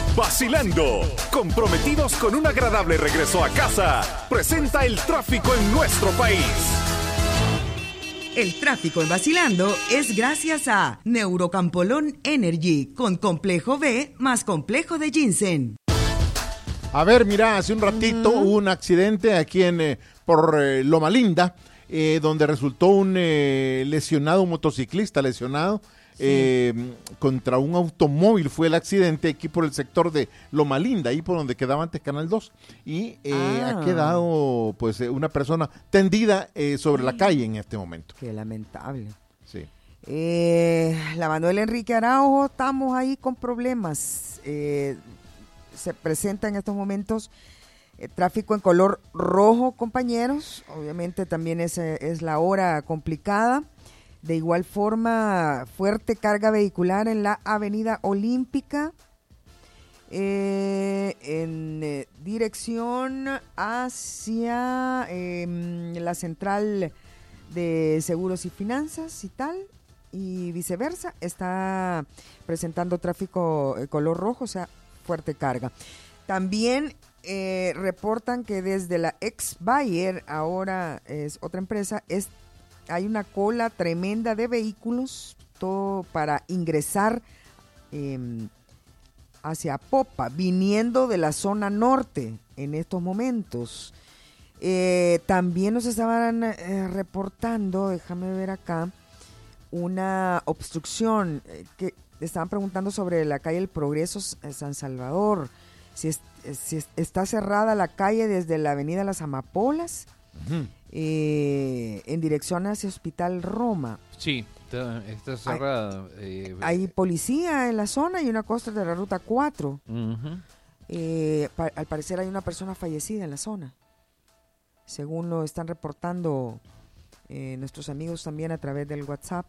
Vacilando, comprometidos con un agradable regreso a casa, presenta el tráfico en nuestro país. El tráfico en Vacilando es gracias a Neurocampolón Energy, con complejo B más complejo de ginseng. A ver, mira, hace un ratito hubo un accidente aquí por Loma Linda, donde resultó un motociclista lesionado. Contra un automóvil fue el accidente aquí por el sector de Loma Linda, ahí por donde quedaba antes Canal 2, y ha quedado pues una persona tendida sobre la calle en este momento. Qué lamentable. Sí. La Manuel Enrique Araujo, estamos ahí con problemas. Se presenta en estos momentos tráfico en color rojo, compañeros. Obviamente también es la hora complicada. De igual forma, fuerte carga vehicular en la Avenida Olímpica, en dirección hacia la central de seguros y finanzas y tal, y viceversa. Está presentando tráfico color rojo, o sea, fuerte carga. También reportan que desde la ex Bayer, ahora es otra empresa, hay una cola tremenda de vehículos, todo para ingresar hacia Popa, viniendo de la zona norte en estos momentos. También nos estaban reportando, déjame ver acá, una obstrucción que estaban preguntando sobre la calle El Progreso San Salvador, si está cerrada la calle desde la avenida Las Amapolas. Uh-huh. En dirección hacia Hospital Roma. Sí, está cerrada. Hay policía en la zona y una costa de la ruta 4. Uh-huh. Al parecer hay una persona fallecida en la zona, según lo están reportando nuestros amigos también a través del WhatsApp.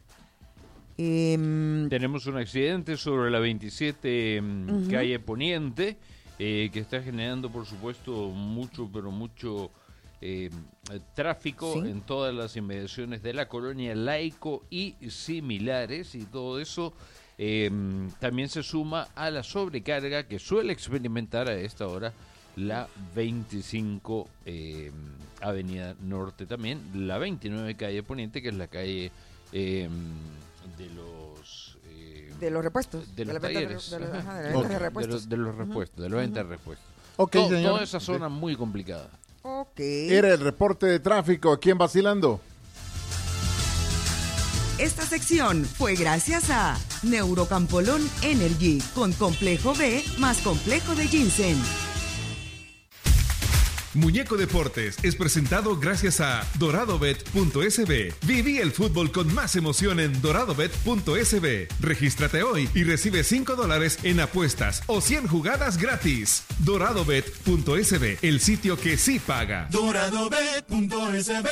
Tenemos un accidente sobre la 27 uh-huh. calle Poniente, que está generando, por supuesto, mucho tráfico, ¿sí?, en todas las inmediaciones de la colonia Laico y similares, y todo eso también se suma a la sobrecarga que suele experimentar a esta hora la 25 Avenida Norte, también la 29 calle Poniente, que es la calle de los repuestos, de los talleres, de los repuestos, de los repuestos, de los ventas de repuestos. Okay, toda esa zona muy complicada. Okay. Era el reporte de tráfico aquí en Vacilando. Esta sección fue gracias a Neurocampolón Energy, con complejo B más complejo de ginseng. Muñeco Deportes es presentado gracias a doradobet.sb. Viví el fútbol con más emoción en doradobet.sb. Regístrate hoy y recibe $5 en apuestas o 100 jugadas gratis. Doradobet.sb, el sitio que sí paga. Doradobet.sb.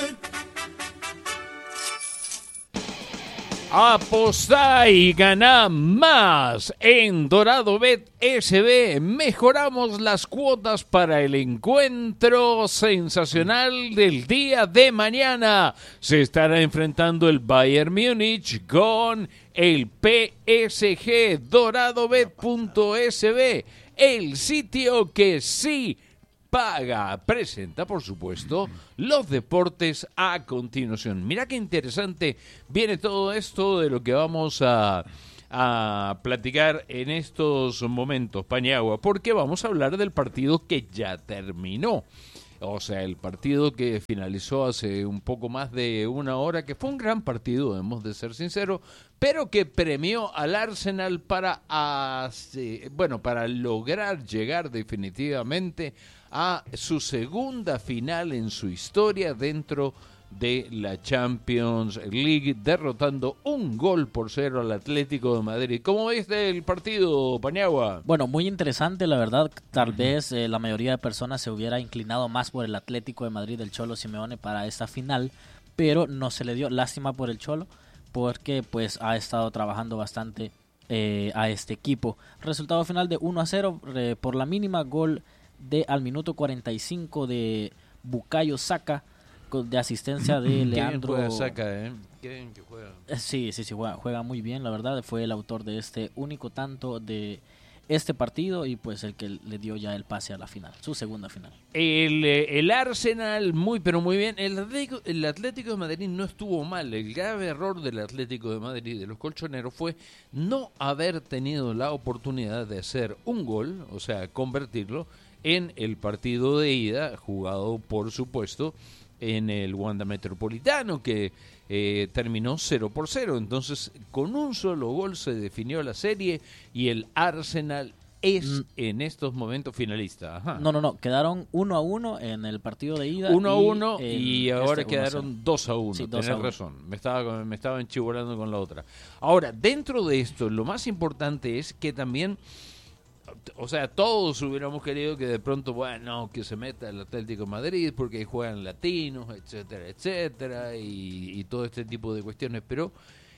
Apostá y gana más en Dorado Bet SB. Mejoramos las cuotas para el encuentro sensacional del día de mañana. Se estará enfrentando el Bayern Múnich con el PSG. Doradobet.sb, el sitio que sí paga. Presenta, por supuesto, los deportes a continuación. Mira qué interesante viene todo esto de lo que vamos a platicar en estos momentos, Paniagua, porque vamos a hablar del partido que ya terminó. O sea, el partido que finalizó hace un poco más de una hora, que fue un gran partido, debemos de ser sinceros, pero que premió al Arsenal para lograr llegar definitivamente a su segunda final en su historia dentro de la Champions League, derrotando 1-0 al Atlético de Madrid. ¿Cómo viste el partido, Paniagua? Bueno, muy interesante, la verdad. Tal vez la mayoría de personas se hubiera inclinado más por el Atlético de Madrid del Cholo Simeone para esta final, pero no se le dio. Lástima por el Cholo, porque pues ha estado trabajando bastante a este equipo. Resultado final de 1-0 por la mínima, gol al minuto 45 de Bukayo Saka, de asistencia de Leandro. Qué bien juega Saka, Qué bien que juega. Sí, juega muy bien, la verdad. Fue el autor de este único tanto de este partido y pues el que le dio ya el pase a la final, su segunda final. El Arsenal, pero muy bien. El Atlético de Madrid no estuvo mal. El grave error del Atlético de Madrid, de los colchoneros, fue no haber tenido la oportunidad de hacer un gol, o sea, convertirlo en el partido de ida, jugado por supuesto en el Wanda Metropolitano, que terminó 0-0. Entonces, con un solo gol se definió la serie y el Arsenal es en estos momentos finalista. Ajá. No, quedaron 1-1 en el partido de ida. 1-1 y ahora quedaron 2-1. Sí, Tenés razón, me estaba enchibolando con la otra. Ahora, dentro de esto, lo más importante es que también, o sea, todos hubiéramos querido que de pronto, bueno, que se meta el Atlético de Madrid porque ahí juegan latinos, etcétera, etcétera, y todo este tipo de cuestiones, pero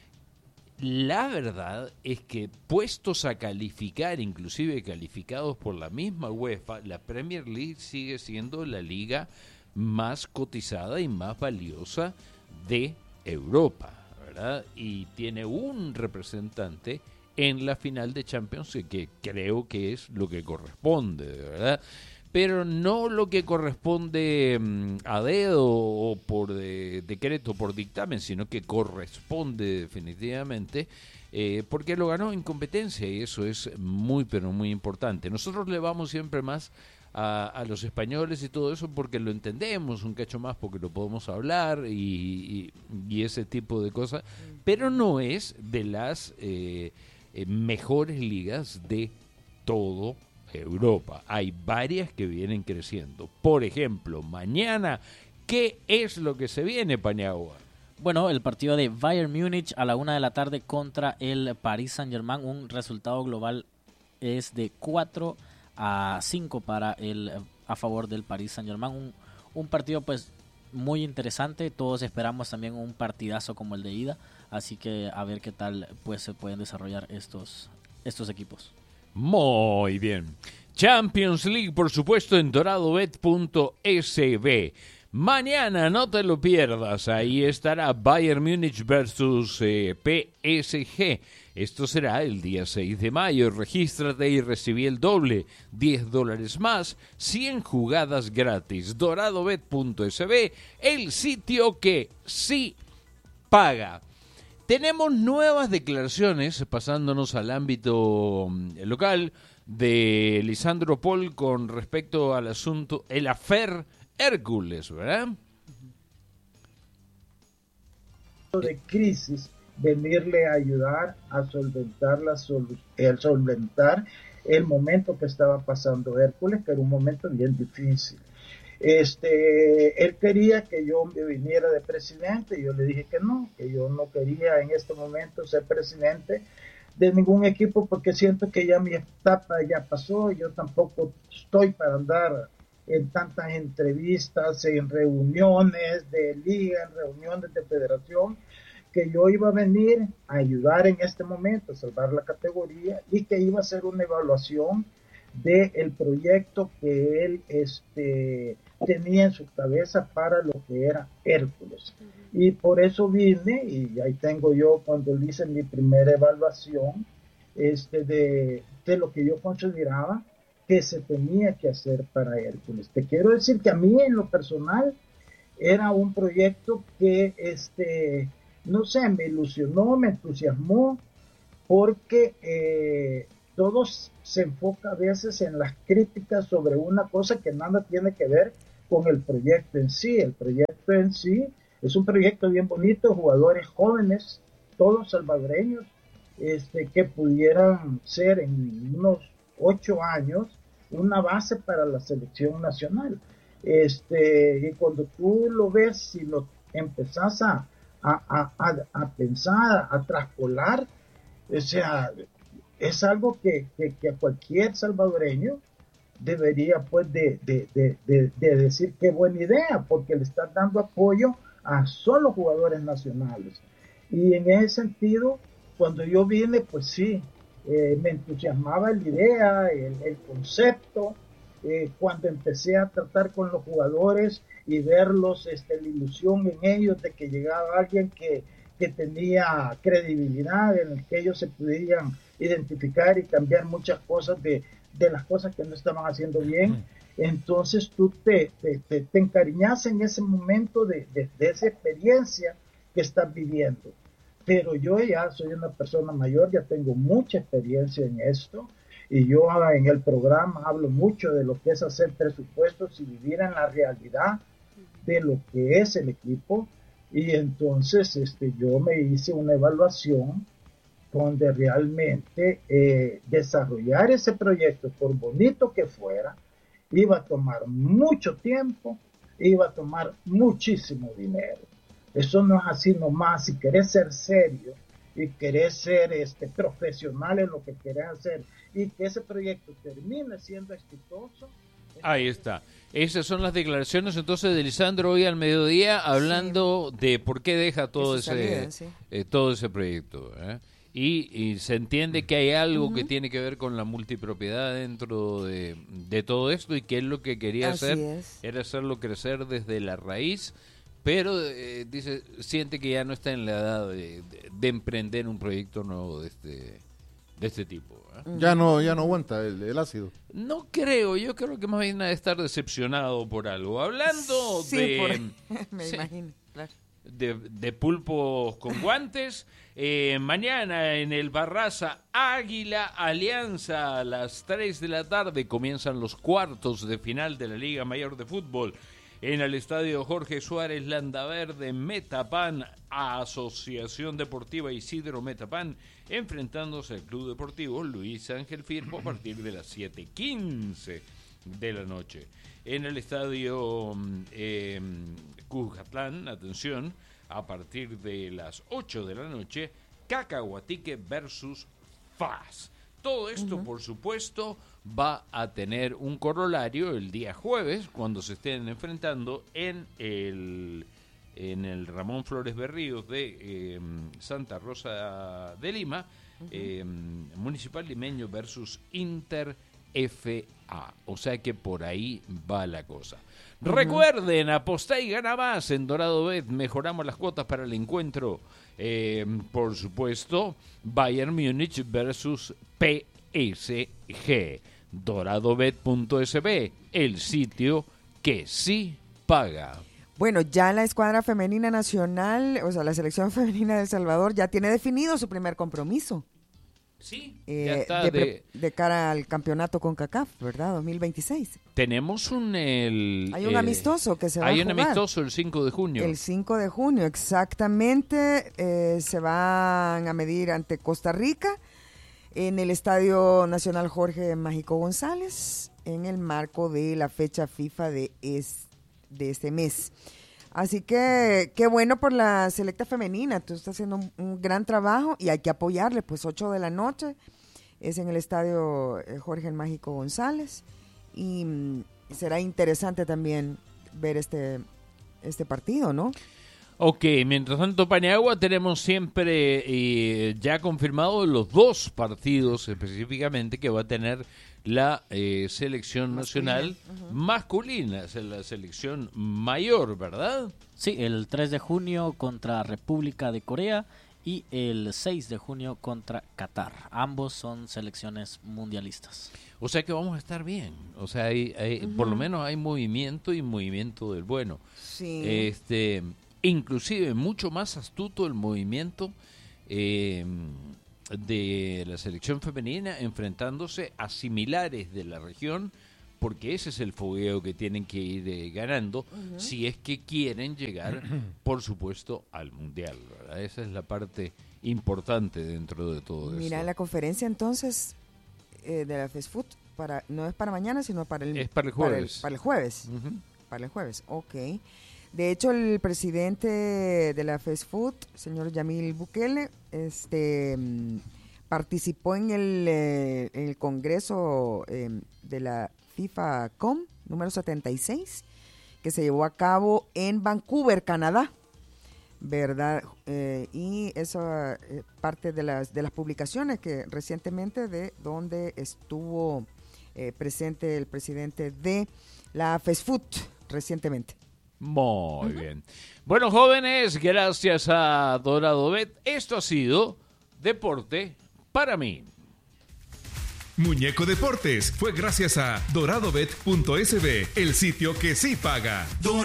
la verdad es que puestos a calificar, inclusive calificados por la misma UEFA, la Premier League sigue siendo la liga más cotizada y más valiosa de Europa, ¿verdad? Y tiene un representante en la final de Champions, que creo que es lo que corresponde, ¿verdad? Pero no lo que corresponde a dedo o por decreto, por dictamen, sino que corresponde definitivamente, porque lo ganó en competencia y eso es muy, pero muy importante. Nosotros le vamos siempre más a los españoles y todo eso porque lo entendemos un cacho más, porque lo podemos hablar y ese tipo de cosas, pero no es de las mejores ligas de todo Europa. Hay varias que vienen creciendo. Por ejemplo, mañana, ¿qué es lo que se viene, Paniagua? Bueno, el partido de Bayern Múnich a la 1 de la tarde contra el Paris Saint-Germain. Un resultado global es de 4-5 a favor del Paris Saint-Germain. Un partido pues muy interesante. Todos esperamos también un partidazo como el de ida. Así que a ver qué tal pues se pueden desarrollar estos equipos. Muy bien. Champions League, por supuesto, en doradobet.sb. Mañana, no te lo pierdas, ahí estará Bayern Múnich versus PSG. Esto será el día 6 de mayo. Regístrate y recibí el doble, $10 más, 100 jugadas gratis. Doradobet.sb, el sitio que sí paga. Tenemos nuevas declaraciones, pasándonos al ámbito local, de Lisandro Paul con respecto al asunto, el affair Hércules, ¿verdad? De crisis, venirle a ayudar a solventar el momento que estaba pasando Hércules, que era un momento bien difícil. Él quería que yo me viniera de presidente, y yo le dije que yo no quería en este momento ser presidente de ningún equipo, porque siento que ya mi etapa ya pasó, y yo tampoco estoy para andar en tantas entrevistas, en reuniones de liga, en reuniones de federación, que yo iba a venir a ayudar en este momento, a salvar la categoría, y que iba a hacer una evaluación del proyecto que él tenía en su cabeza para lo que era Hércules. Y por eso vine, y ahí tengo yo cuando hice mi primera evaluación de lo que yo consideraba que se tenía que hacer para Hércules. Te quiero decir que a mí en lo personal era un proyecto que no sé, me ilusionó, me entusiasmó, porque todo se enfoca a veces en las críticas sobre una cosa que nada tiene que ver con el proyecto en sí. El proyecto en sí es un proyecto bien bonito, jugadores jóvenes, todos salvadoreños, que pudieran ser en unos 8 años una base para la selección nacional. Y cuando tú lo ves y lo empezás a pensar, a traspolar, o sea, es algo que a cualquier salvadoreño debería pues de decir qué buena idea, porque le están dando apoyo a solo jugadores nacionales. Y en ese sentido, cuando yo vine, pues sí, me entusiasmaba la idea, el concepto. Cuando empecé a tratar con los jugadores y verlos, la ilusión en ellos de que llegaba alguien que tenía credibilidad, en el que ellos se pudieran identificar y cambiar muchas cosas de las cosas que no estaban haciendo bien. Entonces tú te encariñas en ese momento de esa experiencia que estás viviendo. Pero yo ya soy una persona mayor, ya tengo mucha experiencia en esto, y yo en el programa hablo mucho de lo que es hacer presupuestos y vivir en la realidad de lo que es el equipo. Y entonces yo me hice una evaluación donde realmente desarrollar ese proyecto, por bonito que fuera, iba a tomar mucho tiempo, iba a tomar muchísimo dinero. Eso no es así nomás. Si querés ser serio y querés ser profesional en lo que querés hacer y que ese proyecto termine siendo exitoso. Ahí está. Esas son las declaraciones entonces de Lisandro hoy al mediodía, hablando de por qué deja todo todo ese proyecto. Y se entiende que hay algo que tiene que ver con la multipropiedad dentro de todo esto, y que él lo que quería hacer era hacerlo crecer desde la raíz, pero dice, siente que ya no está en la edad de emprender un proyecto nuevo de este tipo. Ya no aguanta el ácido. No creo, yo creo que más bien ha de estar decepcionado por algo. Hablando me imagino, claro. De pulpos con guantes, mañana en el Barraza Águila Alianza a las 3 de la tarde comienzan los cuartos de final de la Liga Mayor de Fútbol en el Estadio Jorge Suárez Landaverde. Metapan, Asociación Deportiva Isidro Metapan, enfrentándose al Club Deportivo Luis Ángel Firpo a partir de las 7:15 de la noche. En el Estadio Cujatlán, atención, a partir de las 8 de la noche, Cacahuatique versus FAS. Todo esto, por supuesto, va a tener un corolario el día jueves, cuando se estén enfrentando en el Ramón Flores Berríos de Santa Rosa de Lima, Municipal Limeño versus Inter FA. O sea que por ahí va la cosa. Recuerden, apostá y gana más en Dorado Bet. Mejoramos las cuotas para el encuentro. Por supuesto, Bayern Múnich versus PSG. Doradobet.sb, el sitio que sí paga. Bueno, ya la escuadra femenina nacional, o sea, la selección femenina de El Salvador ya tiene definido su primer compromiso. Sí, ya está de cara al campeonato CONCACAF, ¿verdad? 2026. Tenemos hay un amistoso que se va a jugar. Hay un amistoso el 5 de junio. El 5 de junio, exactamente. Se van a medir ante Costa Rica en el Estadio Nacional Jorge Mágico González, en el marco de la fecha FIFA de este mes. Así que qué bueno por la selecta femenina. Tú estás haciendo un gran trabajo y hay que apoyarle. Pues 8 de la noche es en el Estadio Jorge el Mágico González, y será interesante también ver este partido, ¿no? Ok, mientras tanto, Paniagua, tenemos siempre ya confirmado los 2 partidos específicamente que va a tener la selección nacional masculina, es la selección mayor, ¿verdad? Sí, el 3 de junio contra República de Corea y el 6 de junio contra Qatar. Ambos son selecciones mundialistas. O sea que vamos a estar bien. O sea, por lo menos hay movimiento, y movimiento del bueno. Sí. Inclusive mucho más astuto el movimiento de la selección femenina enfrentándose a similares de la región, porque ese es el fogueo que tienen que ir ganando si es que quieren llegar, por supuesto, al Mundial, ¿verdad? Esa es la parte importante dentro de todo esto. Mira, la conferencia entonces de la FESFUT no es para mañana, sino para el jueves. Para el jueves. Para el jueves, ok. De hecho, el presidente de la FESFUT, señor Yamil Bukele, participó en el congreso de la FIFA.com número 76, que se llevó a cabo en Vancouver, Canadá, ¿verdad? Y eso parte de las publicaciones que recientemente de donde estuvo presente el presidente de la FESFUT recientemente. Muy bien. Bueno, jóvenes, gracias a Dorado Bet, esto ha sido Deporte para mí. Muñeco Deportes fue gracias a doradobet.sb, el sitio que sí paga.